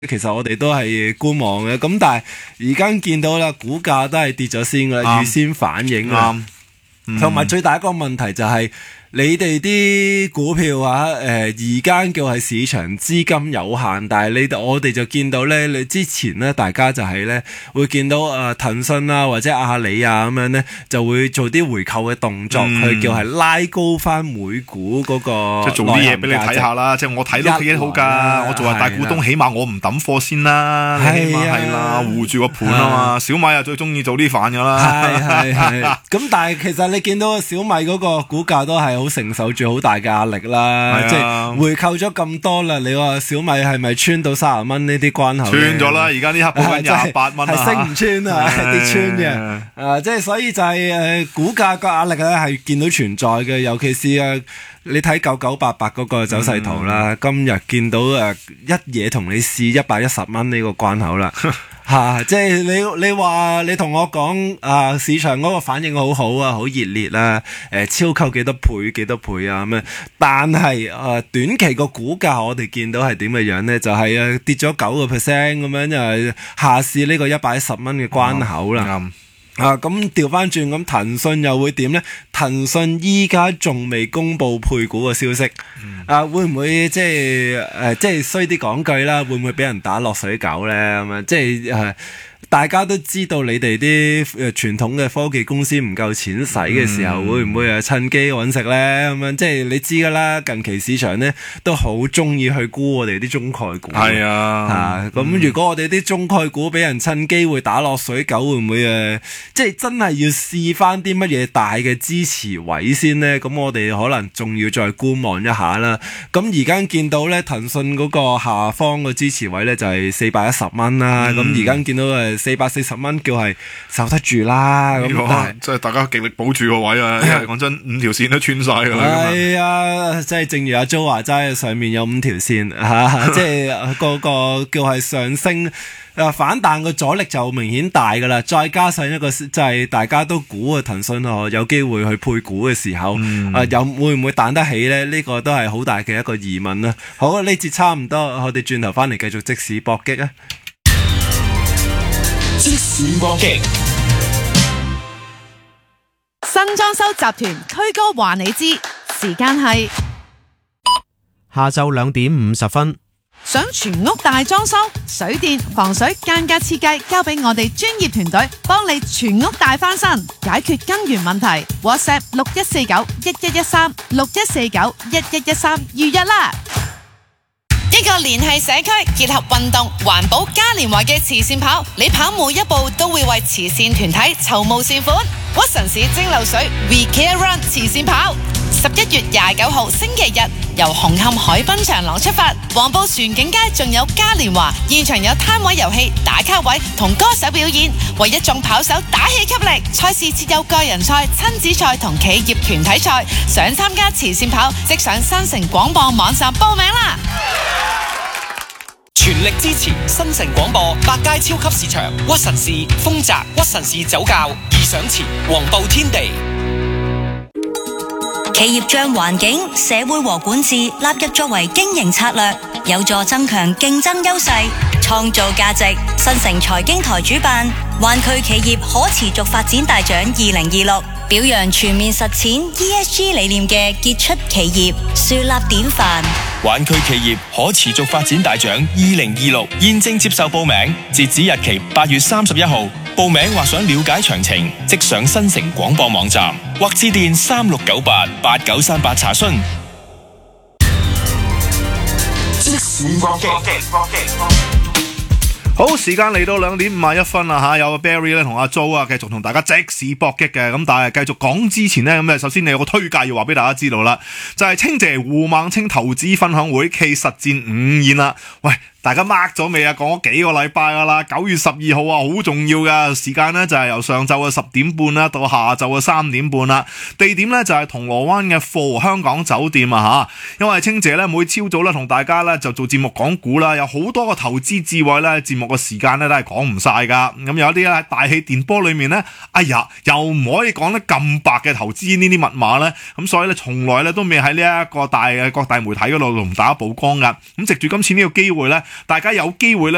其實我哋都係觀望嘅，咁但係而家見到啦，股價都係跌咗先噶啦，預先反映啦。同埋最大一個問題就係你哋啲股票啊，而家叫係市場資金有限，但係我哋就見到咧，你之前咧，大家就係咧會見到騰訊啊或者阿里啊咁樣咧，就會做啲回購嘅動作，去叫係拉高翻每股嗰個， 即係做啲嘢俾你睇下啦。即係我睇到佢幾好㗎，我做下大股東，起碼我唔抌貨先啦。係啦，護住個盤啊嘛。小米啊最中意做呢飯㗎啦。 係。咁但係其實你見到小米嗰個股價都係好承受住好大嘅壓力啦，即係回購咗咁多啦。你話小米係咪穿到30蚊呢啲關口？ 穿咗啦，而家呢刻報緊28蚊， 係升唔穿啊，跌穿嘅。即係所以就係股價個壓力咧係見到存在嘅，尤其是你睇9988嗰個走勢圖啦，今日見到一嘢同你試110蚊呢個關口啦。即係你話你同我講市場嗰個反應好好啊，好熱烈啦，超購幾多倍啊咁樣，但係短期個股價我哋見到係點嘅樣呢？就係跌咗9%咁樣，就係下試呢個110蚊嘅關口啦。咁調翻轉，咁騰訊又會點呢？騰訊依家仲未公布配股嘅消息，會唔會即係衰啲講句啦？會唔會俾人打落水狗呢？咁樣即係大家都知道你哋啲傳統嘅科技公司唔夠錢使嘅時候，會唔會趁機揾食呢？咁樣即係你知噶啦，近期市場呢都好中意去沽我哋啲中概股。係咁如果我哋啲中概股俾人趁機會打落水狗，會唔會即係真係要試翻啲乜嘢大嘅支持位先呢？咁我哋可能仲要再觀望一下啦。咁而家見到呢，騰訊嗰個下方個支持位呢就係410蚊啦。咁而家見到440蚊叫係受得住啦。咁即係大家極力保住個位啊！因為講真，5條線都穿晒㗎啦。 係啊，即係正如阿 Jo 話齋，上面有5條線即係個叫係上升。反彈個阻力就明顯大噶啦，再加上一個就係大家都估騰訊有機會去配股嘅時候，有會唔會彈得起呢？呢個都係好大嘅一個疑問啦。好，呢節差唔多，我哋轉頭翻嚟繼續即時搏擊啊！ 即時搏擊， 新裝修集團驅哥話你知，時間係下晝2點50分。 想全屋大裝修，水電、防水、間隔設計交俾我哋專業團隊，幫你全屋大翻新，解決根源問題。WhatsApp 61491113 61491113預約啦！一個聯繫社區、結合運動、環保嘉年華嘅慈善跑，你跑每一步都會為慈善團體籌募善款。屈臣氏蒸餾水 We Care Run 慈善跑，11月29號星期日由紅磡海濱長廊出發，黃埔船景街仲有嘉年華，現場有攤位遊戲、打卡位同歌手表演，為一眾跑手打氣給力。賽事設有個人賽、親子賽同企業團體賽，想參加慈善跑，即上新城廣播網站報名啦！ 全力支持新城廣播百佳超級市場、屈臣氏、豐澤、屈臣氏酒窖、義享前、黃埔天地。 企業將環境、社會和管治納入作為經營策略，有助增強競爭優勢，創造價值。新城財經台主辦灣區企業可持續發展大獎2026，表揚全面實踐 ESG 理念嘅傑出企業，樹立典範。 灣區企業可持續發展大獎2026現正接受報名，截止日期8月31號。報名或想了解詳情，即上新城廣播網站或致電36988938查詢。 即時搏擊。 好，時間嚟到2點51分啦吓，有個 Barry 咧同阿 Jo 啊，繼續同大家即時搏擊嘅。咁但係繼續講之前呢，咁首先你有個推介要話俾大家知道啦，就係清姐胡孟青投資分享會暨實戰午宴啦。喂，大家 mark 咗未啊？講咗幾個禮拜噶啦，9月12號啊，好重要噶時間呢，就係由上晝嘅10點半啦，到下晝嘅3點半啦。地點呢，就係銅鑼灣嘅FOR香港酒店啊吓。因為清姐呢，每朝早呢，同大家呢，就做節目講股啦，有好多個投資智慧呢，節目嘅時間呢，都係講唔晒噶。咁有啲咧喺大氣電波裏面呢，哎呀又唔可以講得咁白嘅投資呢啲密碼呢。咁所以呢，從來呢，都未喺呢一個各大媒體嗰度同大家曝光噶。咁藉住今次呢個機會呢，大家有機會咧